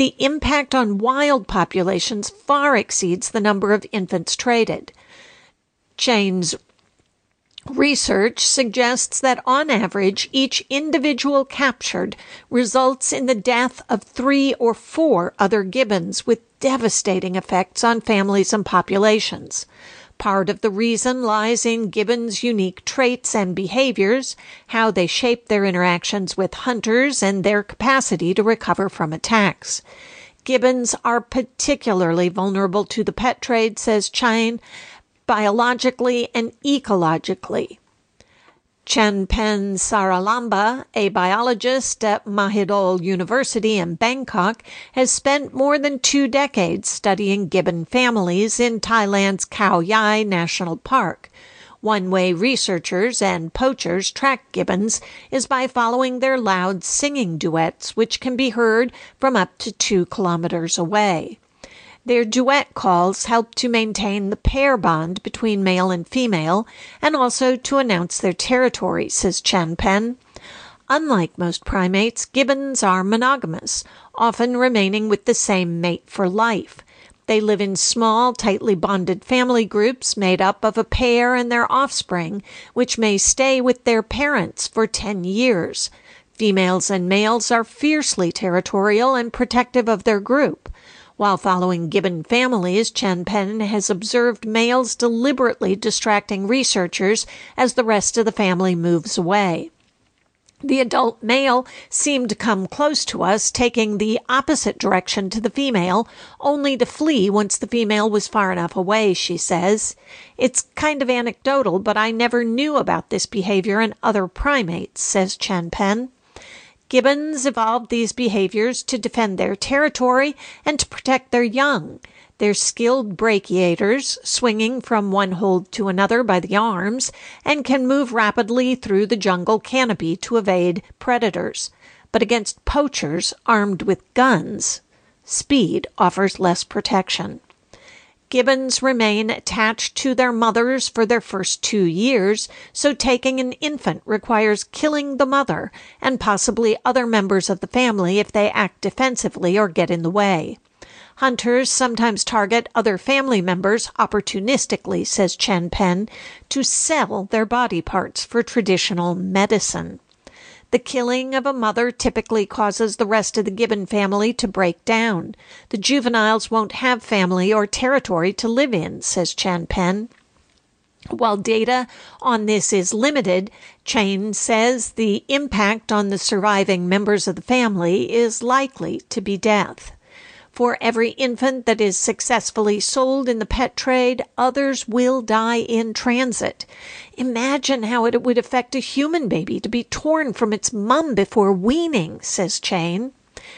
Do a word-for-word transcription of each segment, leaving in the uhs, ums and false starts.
the impact on wild populations far exceeds the number of infants traded. Chain's research suggests that on average, each individual captured results in the death of three or four other gibbons, with devastating effects on families and populations. Part of the reason lies in gibbons' unique traits and behaviors, how they shape their interactions with hunters, and their capacity to recover from attacks. Gibbons are particularly vulnerable to the pet trade, says Chain, biologically and ecologically. Chanpen Saralamba, a biologist at Mahidol University in Bangkok, has spent more than two decades studying gibbon families in Thailand's Khao Yai National Park. One way researchers and poachers track gibbons is by following their loud singing duets, which can be heard from up to two kilometers away. Their duet calls help to maintain the pair bond between male and female, and also to announce their territory, says Chanpen. Unlike most primates, gibbons are monogamous, often remaining with the same mate for life. They live in small, tightly bonded family groups made up of a pair and their offspring, which may stay with their parents for ten years. Females and males are fiercely territorial and protective of their group. While following gibbon families, Chanpen has observed males deliberately distracting researchers as the rest of the family moves away. The adult male seemed to come close to us, taking the opposite direction to the female, only to flee once the female was far enough away, she says. It's kind of anecdotal, but I never knew about this behavior in other primates, says Chanpen. Gibbons evolved these behaviors to defend their territory and to protect their young. They're skilled brachiators, swinging from one hold to another by the arms, and can move rapidly through the jungle canopy to evade predators. But against poachers armed with guns, speed offers less protection. Gibbons remain attached to their mothers for their first two years, so taking an infant requires killing the mother and possibly other members of the family if they act defensively or get in the way. Hunters sometimes target other family members opportunistically, says Chanpen, to sell their body parts for traditional medicine. The killing of a mother typically causes the rest of the gibbon family to break down. The juveniles won't have family or territory to live in, says Chanpen. While data on this is limited, Chain says the impact on the surviving members of the family is likely to be death. For every infant that is successfully sold in the pet trade, others will die in transit. Imagine how it would affect a human baby to be torn from its mum before weaning, says Chain.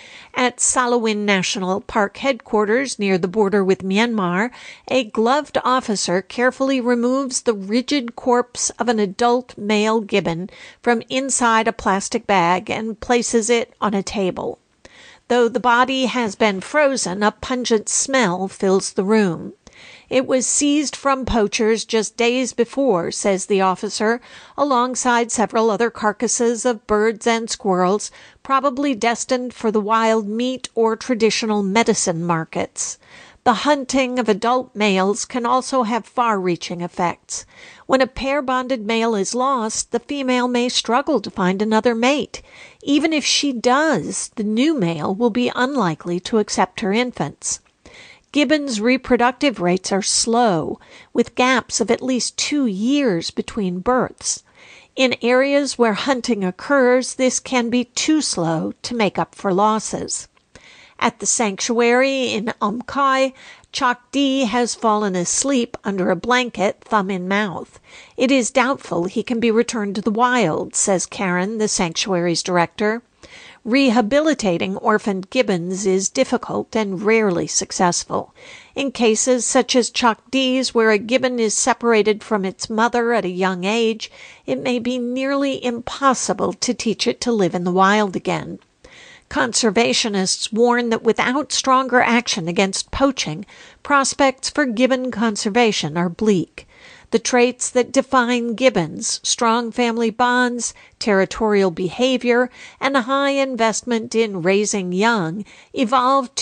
At Salawin National Park headquarters near the border with Myanmar, a gloved officer carefully removes the rigid corpse of an adult male gibbon from inside a plastic bag and places it on a table. Though the body has been frozen, a pungent smell fills the room. It was seized from poachers just days before, says the officer, alongside several other carcasses of birds and squirrels, probably destined for the wild meat or traditional medicine markets. The hunting of adult males can also have far-reaching effects. When a pair-bonded male is lost, the female may struggle to find another mate. Even if she does, the new male will be unlikely to accept her infants. Gibbons' reproductive rates are slow, with gaps of at least two years between births. In areas where hunting occurs, this can be too slow to make up for losses. At the sanctuary in Umkai, Chok Di has fallen asleep under a blanket, thumb in mouth. It is doubtful he can be returned to the wild, says Karen, the sanctuary's director. Rehabilitating orphaned gibbons is difficult and rarely successful. In cases such as Chok Di's, where a gibbon is separated from its mother at a young age, it may be nearly impossible to teach it to live in the wild again. Conservationists warn that without stronger action against poaching, prospects for gibbon conservation are bleak. The traits that define gibbons, strong family bonds, territorial behavior, and a high investment in raising young, evolved